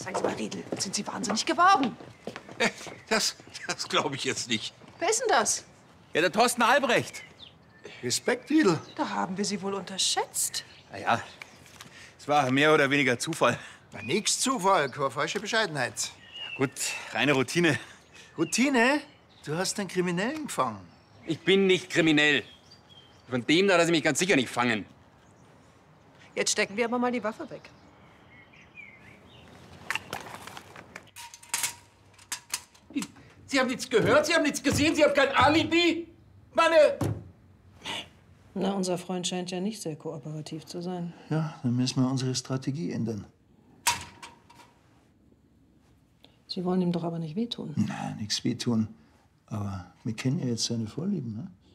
Sagen Sie mal, Riedel, sind Sie wahnsinnig geworden? Das glaube ich jetzt nicht. Wer ist denn das? Ja, der Thorsten Albrecht. Respekt, Riedel. Da haben wir Sie wohl unterschätzt. Naja, es war mehr oder weniger Zufall. Na, nix Zufall, keine falsche Bescheidenheit. Gut, reine Routine. Routine? Du hast einen Kriminellen gefangen. Ich bin nicht kriminell. Von dem da lasse ich mich ganz sicher nicht fangen. Jetzt stecken wir aber mal die Waffe weg. Sie haben nichts gehört, Sie haben nichts gesehen, Sie haben kein Alibi? Meine... Na, unser Freund scheint ja nicht sehr kooperativ zu sein. Ja, dann müssen wir unsere Strategie ändern. Sie wollen ihm doch aber nicht wehtun. Na, nichts wehtun. Aber wir kennen ja jetzt seine Vorlieben, ne?